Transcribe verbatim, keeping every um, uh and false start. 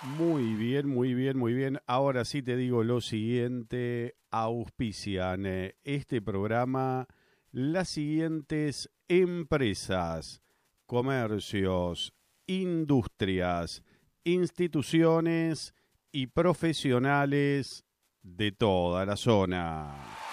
Muy bien, muy bien, muy bien. Ahora sí te digo lo siguiente. Auspician eh, este programa las siguientes empresas, comercios, industrias, instituciones y profesionales de toda la zona.